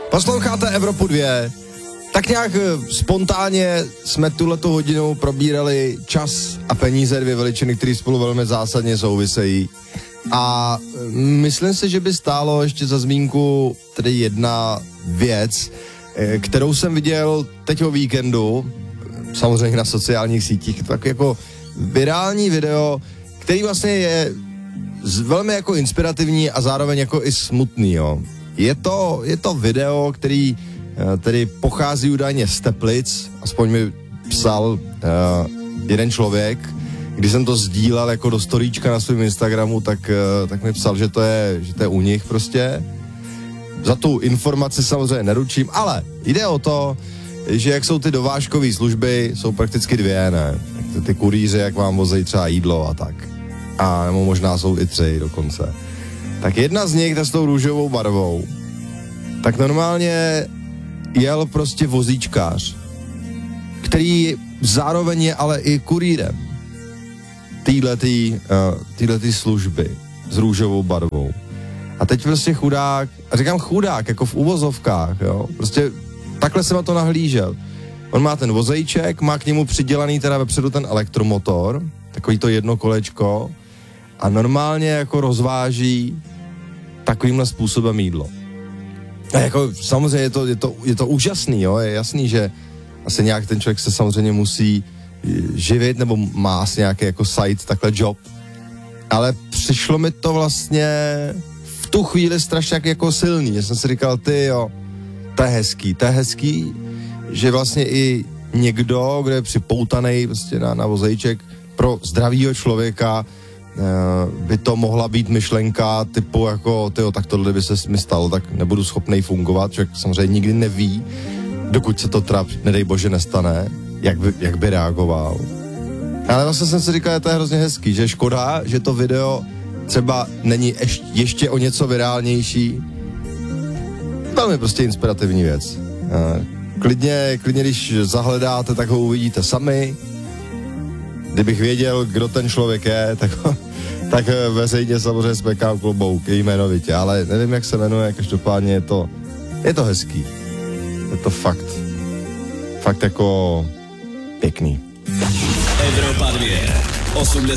Posloucháte Evropu 2. Tak nějak spontánně jsme tuhletu hodinu probírali čas a peníze, dvě veličiny, které spolu velmi zásadně souvisejí. A myslím si, že by stálo ještě za zmínku tedy jedna věc, kterou jsem viděl teď o víkendu, samozřejmě na sociálních sítích, tak jako virální video, který vlastně je velmi jako inspirativní a zároveň jako i smutný, jo. Je to video, který tedy pochází údajně z Teplic, aspoň mi psal jeden člověk, když jsem to sdílel jako do storíčka na svém Instagramu, tak mi psal, že to je u nich prostě. Za tu informaci samozřejmě neručím, ale jde o to, že jak jsou ty dovážkové služby, jsou prakticky dvě, ne? Ty kurýři, jak vám vozejí třeba jídlo a tak. A nebo možná jsou i 3 dokonce. Tak jedna z nich, ta s tou růžovou barvou, tak normálně jel prostě vozíčkář, který zároveň je ale i kurýrem týhletý služby s růžovou barvou. A teď prostě chudák, a říkám chudák, jako v uvozovkách, jo, prostě takhle jsem na to nahlížel. On má ten vozejček, má k němu přidělaný teda vepředu ten elektromotor, takový to jedno kolečko, a normálně jako rozváží takovýmhle způsobem jídlo. A jako samozřejmě je to úžasný, jo, je jasný, že asi nějak ten člověk se samozřejmě musí živit, nebo má asi nějaký jako side, takhle job. Ale přišlo mi to vlastně v tu chvíli strašně jako silný, že jsem si říkal, ty jo, to je hezký, že vlastně i někdo, kdo je připoutanej prostě na vozejček pro zdravýho člověka, by to mohla být myšlenka typu jako, tyjo, tak tohle by se mi stalo, tak nebudu schopnej fungovat, člověk samozřejmě nikdy neví, dokud se to teda, nedej bože, nestane, jak by reagoval. Ale vlastně jsem si říkal, že to je hrozně hezký, že škoda, že to video třeba není ještě o něco virálnější. Velmi prostě inspirativní věc. Klidně, když zahledáte, tak ho uvidíte sami. Kdybych věděl, kdo ten člověk je, tak veřejně samozřejmě smekám klobouk jmenovitě, ale nevím, jak se jmenuje, každopádně je to hezký. Je to fakt jako pěkný. Evropa 2, 80